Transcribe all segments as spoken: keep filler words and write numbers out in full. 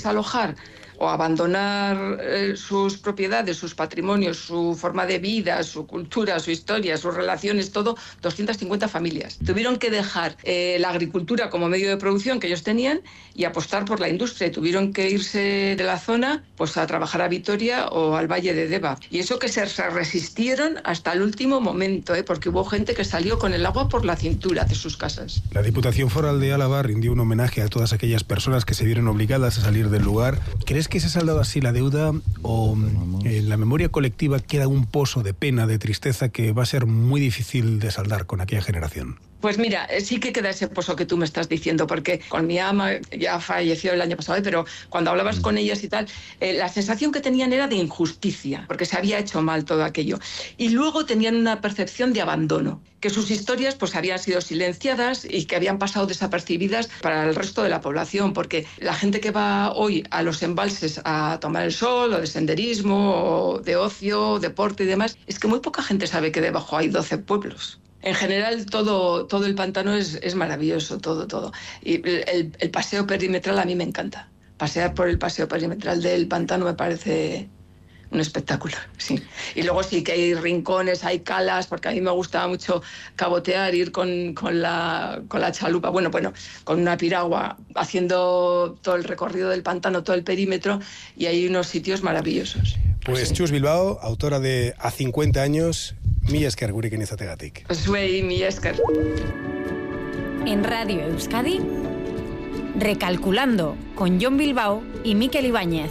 desalojar o abandonar eh, sus propiedades, sus patrimonios, su forma de vida, su cultura, su historia, sus relaciones, todo, doscientas cincuenta familias. Tuvieron que dejar eh, la agricultura como medio de producción que ellos tenían y apostar por la industria. Tuvieron que irse de la zona pues a trabajar a Vitoria o al Valle de Deva. Y eso que se resistieron hasta el último momento, ¿eh? Porque hubo gente que salió con el agua por la cintura de sus casas. La Diputación Foral de Álava rindió un homenaje a todas aquellas personas que se vieron obligadas a salir del lugar. ¿Crees que se ha saldado así la deuda o en la memoria colectiva queda un pozo de pena, de tristeza que va a ser muy difícil de saldar con aquella generación? Pues mira, sí que queda ese pozo que tú me estás diciendo, porque con mi ama ya falleció el año pasado, pero cuando hablabas con ellas y tal, eh, la sensación que tenían era de injusticia, porque se había hecho mal todo aquello. Y luego tenían una percepción de abandono, que sus historias pues habían sido silenciadas y que habían pasado desapercibidas para el resto de la población, porque la gente que va hoy a los embalses a tomar el sol, o de senderismo, o de ocio, deporte y demás, es que muy poca gente sabe que debajo hay doce pueblos. En general, todo, todo el pantano es, es maravilloso, todo, todo. Y el, el paseo perimetral a mí me encanta. Pasear por el paseo perimetral del pantano me parece un espectáculo, sí. Y luego sí que hay rincones, hay calas, porque a mí me gustaba mucho cabotear, ir con, con, la, con la chalupa, bueno, bueno, con una piragua, haciendo todo el recorrido del pantano, todo el perímetro, y hay unos sitios maravillosos. Pues sí. Chus Bilbao, autora de A cincuenta años, mila esker gurekin izategatik. Zuei, mila esker. En Radio Euskadi, Recalculando, con Jon Bilbao y Mikel Ibáñez.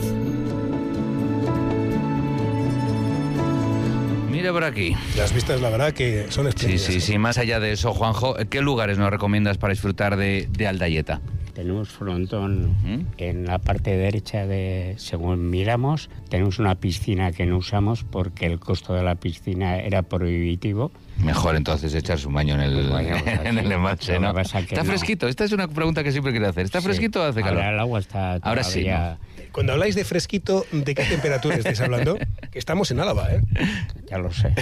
Mira por aquí. Las vistas, la verdad, que son espléndidas. Sí, sí, sí. Más allá de eso, Juanjo, ¿qué lugares nos recomiendas para disfrutar de, de Aldaieta? Tenemos frontón ¿Mm? en la parte derecha, de según miramos. Tenemos una piscina que no usamos porque el costo de la piscina era prohibitivo. Mejor entonces echarse un baño en el, baño, pues en el embalse, ¿no? ¿Está no. fresquito? Esta es una pregunta que siempre quiero hacer. ¿Está sí. fresquito o hace calor? Ahora el agua está Ahora sí, ¿no? Cuando habláis de fresquito, ¿de qué temperatura estáis hablando? Que estamos en Álava, ¿eh? Ya lo sé.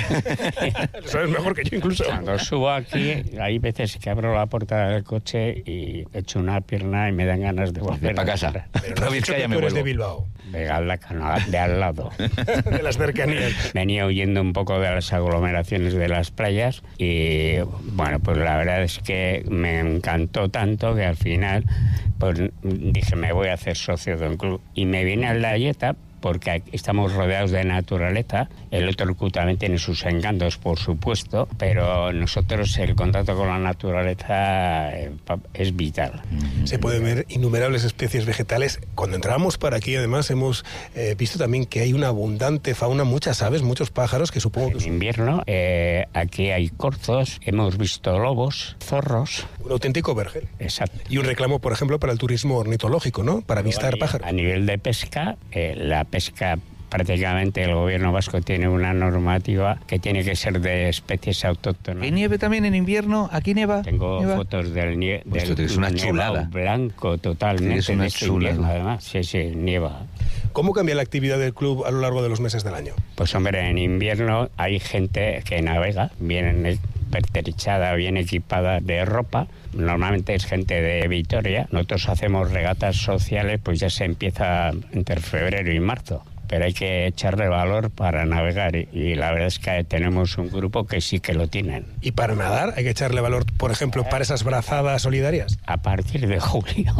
Lo sabes mejor que yo incluso. Cuando subo aquí, hay veces que abro la puerta del coche y echo una pierna y me dan ganas de volver para casa. Pero no has dicho que tú eres de Bilbao. De Galdacano, de al lado. De las cercanías. Venía huyendo un poco de las aglomeraciones de las playas y, bueno, pues la verdad es que me encantó tanto que al final pues dije, me voy a hacer socio de un club. Y me vine a Aldaieta porque estamos rodeados de naturaleza. El otro club también tiene sus encantos, por supuesto, pero nosotros el contacto con la naturaleza es vital. Se pueden ver innumerables especies vegetales. Cuando entramos para aquí, además, hemos eh, visto también que hay una abundante fauna, muchas aves, muchos pájaros, que supongo que... En invierno, eh, aquí hay corzos, hemos visto lobos, zorros... Un auténtico vergel. Exacto. Y un reclamo, por ejemplo, para el turismo ornitológico, ¿no? Para avistar pájaros. A nivel de pesca, eh, la pesca, prácticamente el gobierno vasco tiene una normativa que tiene que ser de especies autóctonas. ¿Y nieve también en invierno? ¿Aquí neva? Tengo ¿Nieva? fotos del nieve. Pues esto es una chulada. Blanco totalmente. Es una chulada. Además, sí, sí, nieva. ¿Cómo cambia la actividad del club a lo largo de los meses del año? Pues hombre, en invierno hay gente que navega, vienen pertrechada, bien equipada de ropa. Normalmente es gente de Vitoria. Nosotros hacemos regatas sociales, pues ya se empieza entre febrero y marzo. Pero hay que echarle valor para navegar y, y la verdad es que tenemos un grupo que sí que lo tienen. ¿Y para nadar hay que echarle valor, por ejemplo, para esas brazadas solidarias? A partir de julio.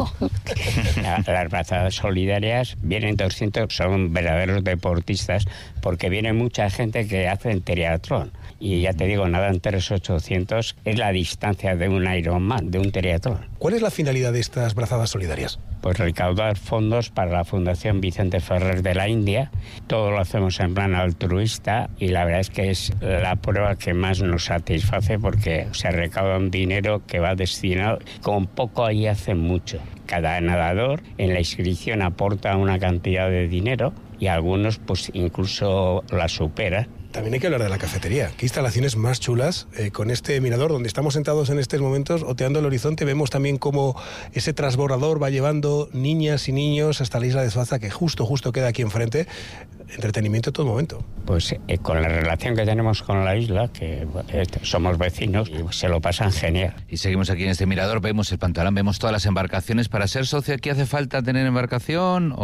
Las brazadas solidarias vienen doscientos, son verdaderos deportistas porque viene mucha gente que hace triatlón. Y ya te digo, nadan tres mil ochocientos, es la distancia de un Ironman, de un triatlón. ¿Cuál es la finalidad de estas brazadas solidarias? Pues recaudar fondos para la Fundación Vicente Ferrer de la India. Todo lo hacemos en plan altruista y la verdad es que es la prueba que más nos satisface porque se recauda un dinero que va destinado, con poco ahí hacen mucho. Cada nadador en la inscripción aporta una cantidad de dinero y algunos pues incluso la superan. También hay que hablar de la cafetería. Qué instalaciones más chulas, eh, con este mirador donde estamos sentados en estos momentos, oteando el horizonte. Vemos también cómo ese transbordador va llevando niñas y niños hasta la isla de Suaza, que justo, justo queda aquí enfrente. Entretenimiento en todo momento. Pues eh, con la relación que tenemos con la isla, que eh, somos vecinos, y se lo pasan genial. Y seguimos aquí en este mirador, vemos el Pantalán, vemos todas las embarcaciones. Para ser socio, ¿aquí hace falta tener embarcación?